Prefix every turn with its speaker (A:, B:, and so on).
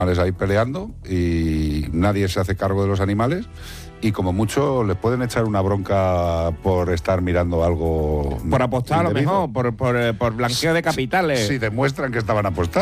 A: ahí peleando y nadie se hace cargo de los animales y como mucho les pueden echar una bronca por estar mirando algo
B: Por apostar a lo
A: indebido.
B: mejor, por blanqueo de capitales.
A: Si demuestran que estaban apostando.